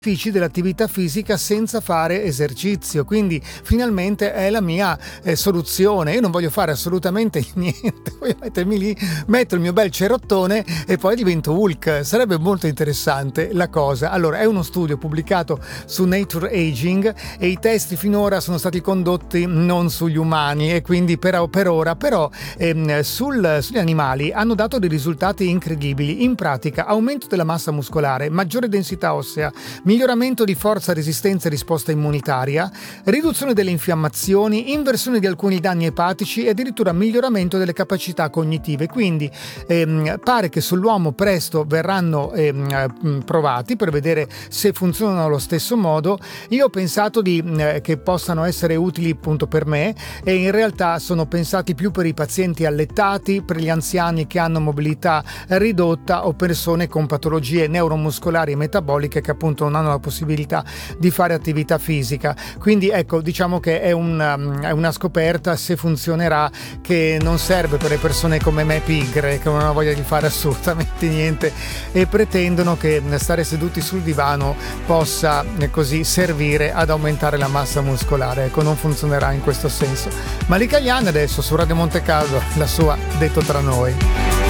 benefici dell'attività fisica senza fare esercizio, quindi finalmente è la mia soluzione. Io non voglio fare assolutamente niente, voglio mettermi lì, metto il mio bel cerottone e poi divento Hulk. Sarebbe molto interessante la cosa. Allora, è uno studio pubblicato su Nature Aging e i testi finora sono stati condotti non sugli umani e quindi per ora, però sugli animali hanno dato dei risultati incredibili. In pratica, aumento della massa muscolare, maggiore densità ossea, miglioramento di forza, resistenza e risposta immunitaria, riduzione delle infiammazioni, inversione di alcuni danni epatici e addirittura miglioramento delle capacità cognitive. Quindi pare che sull'uomo presto verranno provati per vedere se funzionano allo stesso modo. Io ho pensato che possano essere utili appunto per me, e in realtà sono pensati più per i pazienti allettati, per gli anziani che hanno mobilità ridotta o persone con patologie neuromuscolari e metaboliche che appunto non hanno la possibilità di fare attività fisica. Quindi ecco, diciamo che è una scoperta, se funzionerà, che non serve per le persone come me pigre, che non hanno voglia di fare assolutamente niente e pretendono che stare seduti sul divano possa così servire ad aumentare la massa muscolare. Ecco, non funzionerà in questo senso. Malika Ayane adesso su Radio Monte Carlo, la sua Detto tra noi.